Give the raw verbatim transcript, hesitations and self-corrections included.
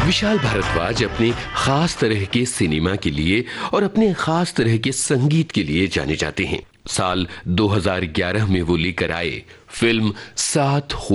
विशाल भारद्वाज अपनी खास तरह के सिनेमा के लिए और अपने खास तरह के संगीत के लिए जाने जाते हैं। साल दो हज़ार ग्यारह में वो लेकर आए फिल्म सात